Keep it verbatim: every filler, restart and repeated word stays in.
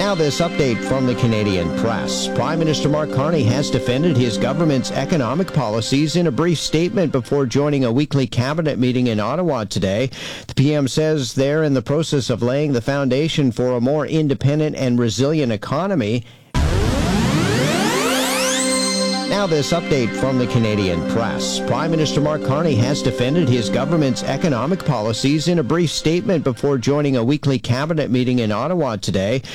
Now this update from the Canadian Press. Prime Minister Mark Carney has defended his government's economic policies in a brief statement before joining a weekly cabinet meeting in Ottawa today. The P M says they're in the process of laying the foundation for a more independent and resilient economy. Now this update from the Canadian Press. Prime Minister Mark Carney has defended his government's economic policies in a brief statement before joining a weekly cabinet meeting in Ottawa today.